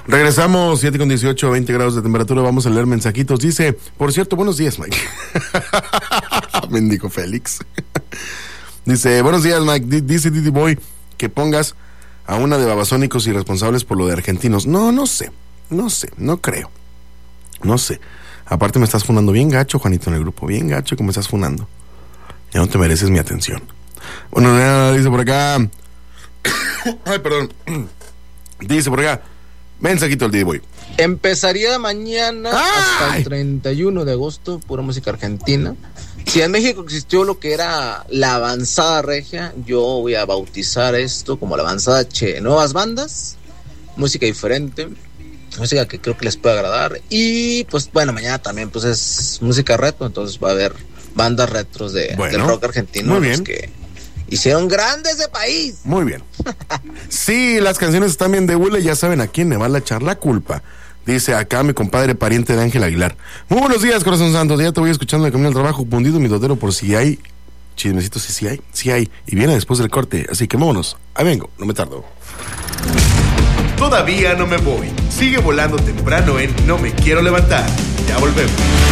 Regresamos, 7:18, 20 grados de temperatura. Vamos a leer mensajitos. Dice, por cierto, buenos días, Mike. Mendigo Félix. Dice, buenos días, Mike. Dice Didi Boy que pongas a una de Babasónicos irresponsables por lo de argentinos. No sé, no creo. No sé. Aparte me estás funando bien gacho, Juanito, en el grupo. Bien gacho que me estás funando. Ya no te mereces mi atención. Bueno, dice por acá. Ay, perdón. Dice por acá. Mensajito al Didi Boy. Empezaría mañana hasta el 31 de agosto, pura música argentina. Si en México existió lo que era la avanzada regia, yo voy a bautizar esto como la avanzada che. Nuevas bandas, música diferente, música que creo que les puede agradar. Y pues bueno, mañana también pues es música retro, entonces va a haber bandas retros de rock argentino. Muy bien. Que hicieron grandes de país. Muy bien. Sí, las canciones están bien de hule, ya saben a quién le va a echar la culpa. Dice acá mi compadre pariente de Ángel Aguilar. Muy buenos días, corazón santo. Ya te voy escuchando en el camino al trabajo, fundido mi totero por si hay chismecitos. Sí hay. Y viene después del corte, así que vámonos. Ahí vengo, no me tardo. Todavía no me voy. Sigue volando temprano en No Me Quiero Levantar. Ya volvemos.